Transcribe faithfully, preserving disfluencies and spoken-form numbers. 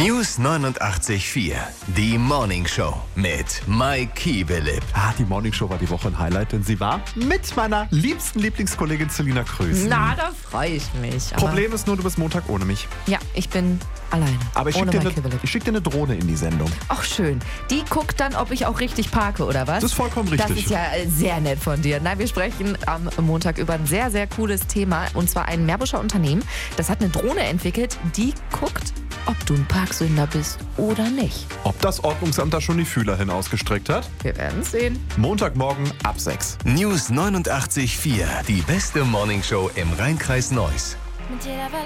News neunundachtzig Komma vier. Die Morning Show mit Mike Kiewelipp. Ah, die Morning Show war die Woche ein Highlight, denn sie war mit meiner liebsten Lieblingskollegin Selina Krösen. Na, da freue ich mich. Aber Problem ist nur, du bist Montag ohne mich. ja, ich bin alleine. Aber ich schicke ohne dir, Mike eine- Kiewelipp. ich schick dir eine Drohne in die Sendung. Ach schön. Die guckt dann, ob ich auch richtig parke, oder was? Das ist vollkommen richtig. Das ist ja äh, sehr nett von dir. Na, wir sprechen am Montag über ein sehr, sehr cooles Thema. Und zwar ein Meerbuscher Unternehmen, das hat eine Drohne entwickelt, die guckt, ob du ein Parksünder bist oder nicht. Ob das Ordnungsamt da schon die Fühler hin ausgestreckt hat? Wir werden sehen. Montagmorgen ab sechs. News neunundachtzig Komma vier. Die beste Morning Show im Rhein-Kreis Neuss. Mit jeder Welle